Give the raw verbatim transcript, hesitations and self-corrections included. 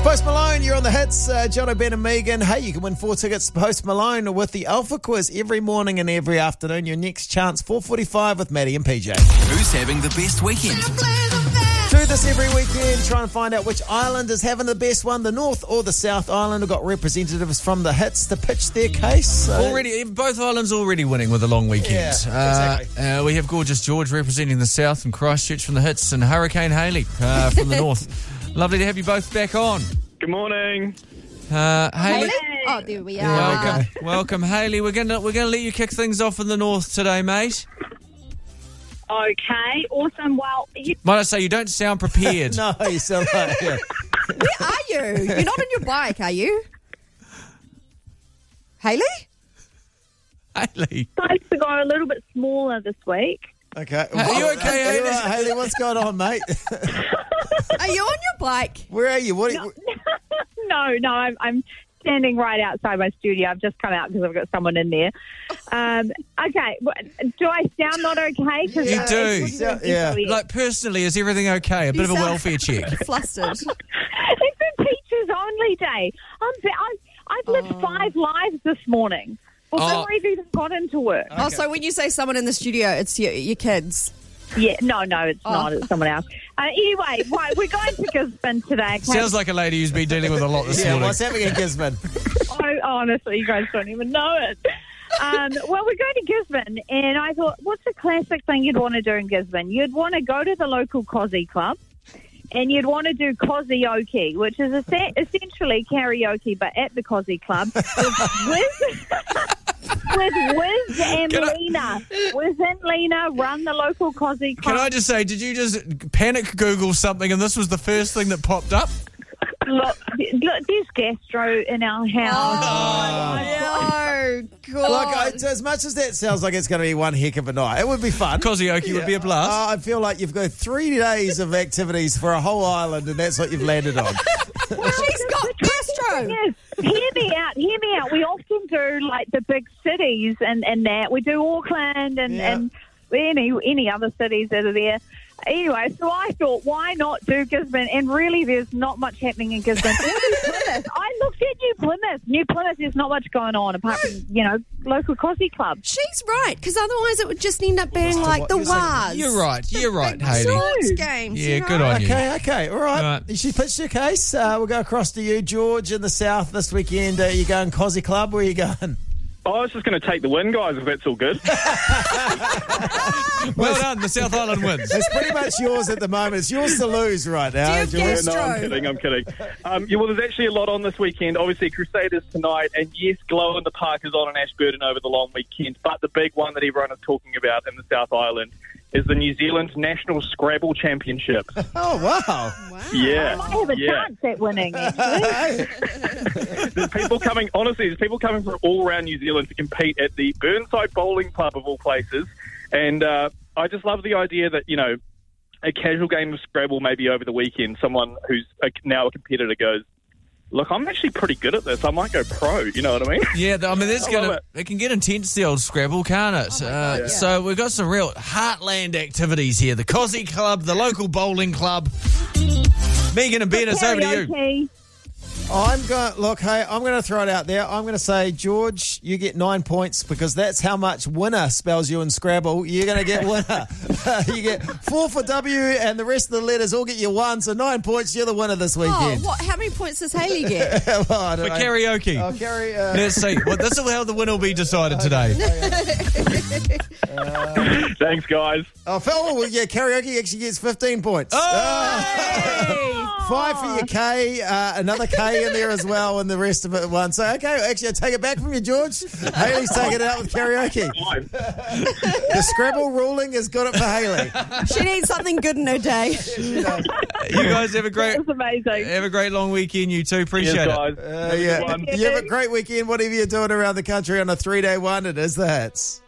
Post Malone, you're on the hits. Uh, Jono, Ben and Megan. Hey, you can win four tickets to Post Malone with the Alpha Quiz every morning and every afternoon. Your next chance, four forty-five with Maddie and P J. Who's having the best weekend? Do this every weekend. Try and find out which island is having the best one, the North or the South Island. We've got representatives from the hits to pitch their case. So. Already, both islands already winning with a long weekend. Yeah, exactly. Uh, uh, we have gorgeous George representing the South and Christchurch from the hits, and Hurricane Hayley uh, from the North. Lovely to have you both back on. Good morning. Uh, Hayley, Oh, there we are. welcome, welcome, Hayley. We're gonna we're gonna let you kick things off in the North today, mate. Okay, awesome. Well, you, Might I say you don't sound prepared? No, you sound like... Yeah. Where are you? You're not on your bike, are you? Hayley? Hayley, supposed to go a little bit smaller this week. Okay. Are you okay, Are you Hayley? all right, Hayley? What's going on, mate? Are you on your bike? Where are you? What? Are you... No, no, I'm, I'm standing right outside my studio. I've just come out because I've got someone in there. Um, okay, w- do I sound not okay? 'Cause, You uh, do. it's Yeah, yeah. Like personally, is everything okay? A bit You of a sound welfare check. Flustered. It's a teacher's only day. I'm, I've, I've lived five lives this morning before Oh. I've even got into work. Oh, so when you say someone in the studio, it's your, your kids. Yeah, no, no, it's Oh. not. It's someone else. Uh, anyway, right, we're going to Gisborne today. Okay? Sounds like a lady who's been dealing with a lot this Yeah, morning. what's happening in Gisborne? Oh, honestly, you guys don't even know it. Um, well, we're going to Gisborne, and I thought, what's the classic thing you'd want to do in Gisborne? You'd want to go to the local Cosy Club, and you'd want to do Cosy-oke, which is es- essentially karaoke, but at the Cosy Club with Wiz, with Wiz and Can I- Lena. Wiz and Lena run the local Cosy Club. Can I just say, did you just panic Google something and this was the first thing that popped up? Look, look, there's gastro in our house. Oh, Look, God. it's, as much as that sounds like it's going to be one heck of a night, it would be fun. Cosy-oke would be a blast. Oh, I feel like you've got three days of activities for a whole island, and that's what you've landed on. She's got gastro. Yes, hear me out, hear me out. We often do like the big cities and, and that. We do Auckland and, Yeah. and any any other cities that are there. Anyway, so I thought, why not do Gisborne? And really, there's not much happening in Gisborne. Or New Plymouth. I looked at New Plymouth. New Plymouth, there's not much going on apart from, you know, local Cosy Club. She's right, because otherwise it would just end up being like the You're saying- Waz. You're right, The you're right, big Hayley. sports games. Yeah, you know? good on you. Okay, okay, all right. All right. She pitched your case. Uh, we'll go across to you, George, in the south this weekend. Uh, you going Cosy Club? Where are you going? I was just going to take the win, guys, if that's all good. Well done, the South Island wins. It's pretty much yours at the moment. It's yours to lose right now, Do you George. have no, I'm Gastro. kidding, I'm kidding. Um, yeah, well, there's actually a lot on this weekend. Obviously, Crusaders tonight, and yes, Glow in the Park is on in Ashburton over the long weekend, but the big one that everyone is talking about in the South Island is the New Zealand National Scrabble Championship. Oh, wow. Yeah, I have a yeah. chance at winning, actually. There's people coming, honestly, there's people coming from all around New Zealand to compete at the Burnside Bowling Club of all places. And uh, I just love the idea that, you know, a casual game of Scrabble maybe over the weekend, someone who's a, now a competitor goes, look, I'm actually pretty good at this. I might go pro, you know what I mean? Yeah, I mean, that's I gonna love it. can get intense, the old Scrabble, can't it? uh, So we've got some real heartland activities here. The Cosy Club, the local bowling club. Megan and Ben, it's over to you. Karaoke. I'm going. Look, hey, I'm going to throw it out there. I'm going to say, George, you get nine points because that's how much winner spells you in Scrabble. You're going to get winner. You get four for W, and the rest of the letters all get you one. So nine points. You're the winner this Oh, weekend. what? How many points does Hayley get? Well, I don't For know. karaoke. Oh, carry. Uh, Let's see. Well, this is how the winner will be decided today. Thanks, guys. oh, Phil, well, yeah, karaoke actually gets fifteen points. Oh! Five for your K, uh, another K in there as well, and the rest of it one. So, okay, actually, I take it back from you, George. Hayley's taking it out with karaoke. The Scrabble ruling has got it for Hayley. She needs something good in her day. You guys have a great, It was amazing. have a great long weekend. You too. Appreciate Cheers, it. guys. Uh, yeah. one. You have a great weekend, whatever you're doing around the country on a three-day one. It is the hits.